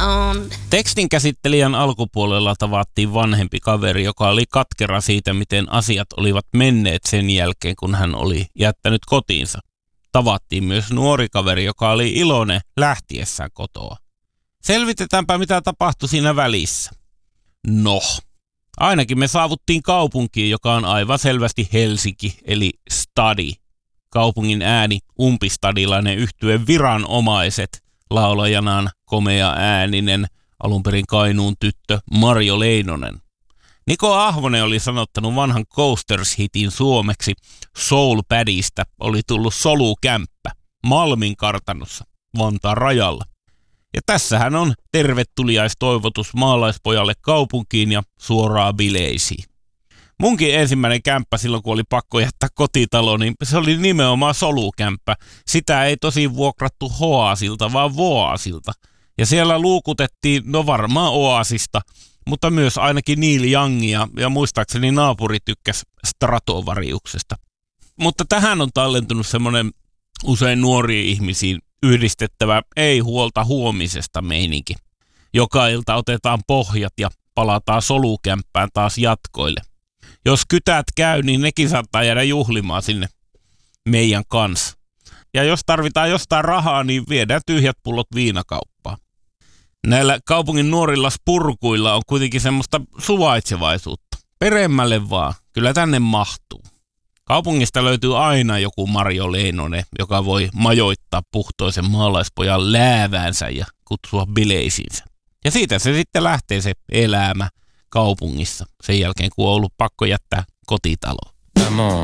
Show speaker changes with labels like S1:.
S1: on.
S2: Tekstin käsittelijän alkupuolella tavattiin vanhempi kaveri, joka oli katkera siitä, miten asiat olivat menneet sen jälkeen, kun hän oli jättänyt kotiinsa. Tavattiin myös nuori kaveri, joka oli iloinen lähtiessään kotoa. Selvitetäänpä, mitä tapahtui siinä välissä. No, ainakin me saavuttiin kaupunkiin, joka on aivan selvästi Helsinki, eli stadi. Kaupungin ääni umpistadilainen yhtye Viranomaiset, laulajanaan komea ääninen, alunperin Kainuun tyttö Marjo Leinonen. Niko Ahvonen oli sanottanut vanhan Coasters-hitin suomeksi Soul Paddystä oli tullut solukämppä Malmin kartanossa Vantaan rajalla. Ja tässähän on tervetuliaistoivotus maalaispojalle kaupunkiin ja suoraan bileisiin. Munkin ensimmäinen kämppä silloin, kun oli pakko jättää kotitalo, niin se oli nimenomaan solukämppä. Sitä ei tosi vuokrattu Hoasilta, vaan Voasilta. Ja siellä luukutettiin, no varmaan Oasista, mutta myös ainakin Neil Youngia, ja muistaakseni naapuri tykkäsi Stratovariuksesta. Mutta tähän on tallentunut semmoinen usein nuoriin ihmisiin yhdistettävä ei huolta huomisesta meininki. Joka ilta otetaan pohjat ja palataan solukämppään taas jatkoille. Jos kytät käy, niin nekin saattaa jäädä juhlimaan sinne meidän kanssa. Ja jos tarvitaan jostain rahaa, niin viedään tyhjät pullot viinakauppaan. Näillä kaupungin nuorilla spurkuilla on kuitenkin semmoista suvaitsevaisuutta. Peremmälle vaan, kyllä tänne mahtuu. Kaupungista löytyy aina joku Marjo Leinonen, joka voi majoittaa puhtoisen maalaispojan lääväänsä ja kutsua bileisiinsä. Ja siitä se sitten lähtee se elämä kaupungissa sen jälkeen, kun on ollut pakko jättää kotitalo.